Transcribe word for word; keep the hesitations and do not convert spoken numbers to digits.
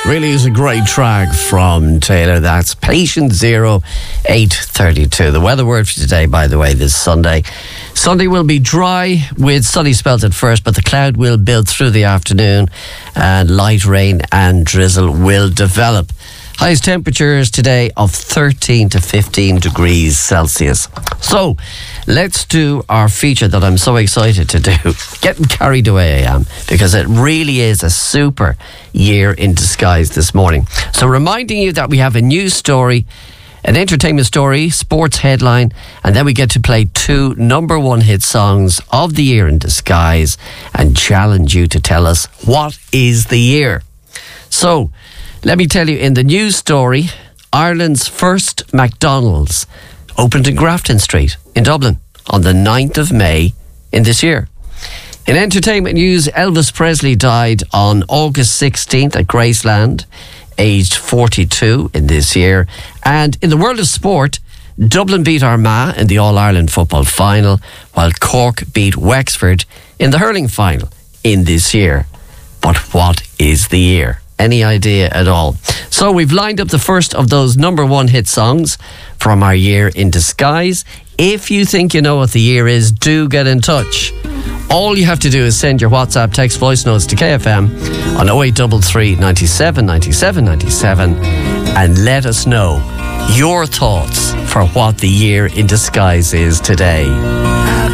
Really is a great track from Taylor. That's Patient Zero, eight thirty-two. The weather word for today, by the way, this Sunday. Sunday will be dry with sunny spells at first, but the cloud will build through the afternoon and light rain and drizzle will develop. Highest temperatures today of thirteen to fifteen degrees Celsius. So, let's do our feature that I'm so excited to do. Getting carried away I am, because it really is a super year in disguise this morning. So, reminding you that we have a news story, an entertainment story, sports headline, and then we get to play two number one hit songs of the year in disguise and challenge you to tell us what is the year. So, let me tell you, in the news story, Ireland's first McDonald's opened in Grafton Street in Dublin on the ninth of May in this year. In entertainment news, Elvis Presley died on August sixteenth at Graceland, aged forty-two in this year. And in the world of sport, Dublin beat Armagh in the All-Ireland football final, while Cork beat Wexford in the hurling final in this year. But what is the year? Any idea at all? So we've lined up the first of those number one hit songs from our year in disguise. If you think you know what the year is, do get in touch. All you have to do is send your WhatsApp text voice notes to K F M on oh eight three three, ninety-seven, ninety-seven, ninety-seven and let us know your thoughts for what the year in disguise is today.